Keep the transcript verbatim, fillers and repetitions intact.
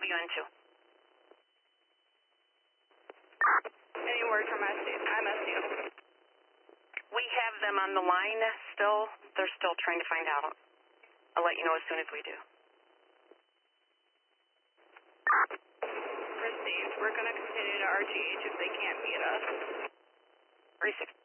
W N two. Any word from S D, M S D O? We have them on the line still. They're still trying to find out. I'll let you know as soon as we do. Received. We're going to continue to R G H if they can't meet us. Received.